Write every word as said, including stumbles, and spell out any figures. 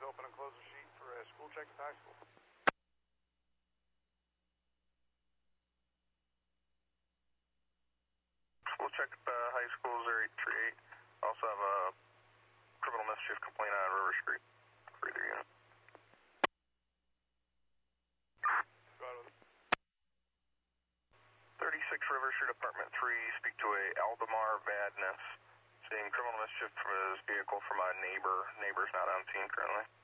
open and close the sheet for a school check at the high school. School check at the high school, zero eight three eight. Also have a criminal mischief complaint on River Street for either unit. Go ahead with it. thirty-six River Street, Apartment three. Speak to a Aldemar Vadness. Seeing criminal mischief from his vehicle from a neighbor. Neighbor's not on scene currently.